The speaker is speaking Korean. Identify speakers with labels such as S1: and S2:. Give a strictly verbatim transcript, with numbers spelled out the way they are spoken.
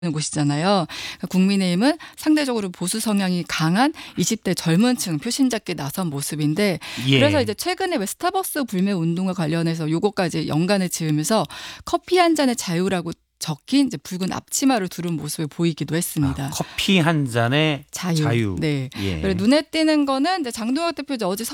S1: 곳이잖아요. 국민의힘은 상대적으로 보수 성향이 강한 이십 대 젊은 층 표심 잡기에 나선 모습인데
S2: 예.
S1: 그래서 이제 최근에 왜 스타벅스 불매 운동과 관련해서 요것까지 연관을 지으면서 커피 한 잔의 자유라고 적힌 이제 붉은 앞치마를 두른 모습을 보이기도 했습니다.
S2: 아, 커피 한 잔의
S1: 자유.
S2: 자유.
S1: 네.
S2: 예.
S1: 그리고 눈에 띄는 거는 이제 장동혁 대표 이제 어제